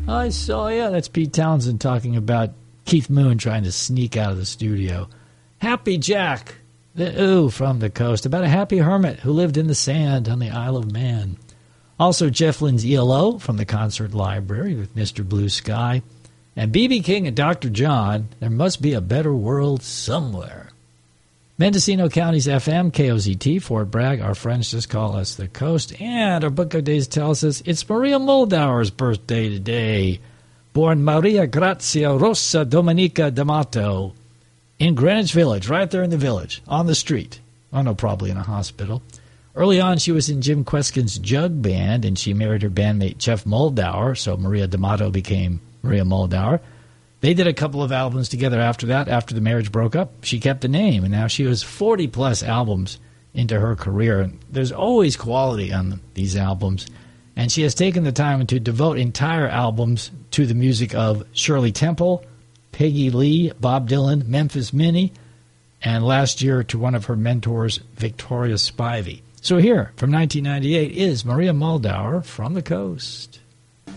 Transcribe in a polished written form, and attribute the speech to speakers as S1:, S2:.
S1: I saw, yeah, that's Pete Townsend talking about Keith Moon trying to sneak out of the studio. Happy Jack, the ooh from the coast, about a happy hermit who lived in the sand on the Isle of Man. Also Jeff Lynne's ELO from the Concert Library with Mr. Blue Sky. And B.B. King and Dr. John, There Must Be a Better World Somewhere. Mendocino County's FM, KOZT, Fort Bragg. Our friends just call us the coast. And our Book of Days tells us it's Maria Muldaur's birthday today. Born Maria Grazia Rosa Domenica D'Amato in Greenwich Village, right there in the village, on the street. Oh, no, probably in a hospital. Early on, she was in Jim Kweskin's Jug Band, and she married her bandmate Jeff Muldaur, so Maria D'Amato became Maria Muldaur. They did a couple of albums together after that. After the marriage broke up, she kept the name, and now she was 40-plus albums into her career. And there's always quality on these albums, and she has taken the time to devote entire albums to the music of Shirley Temple, Peggy Lee, Bob Dylan, Memphis Minnie, and last year to one of her mentors, Victoria Spivey. So here, from 1998, is Maria Muldaur from the coast.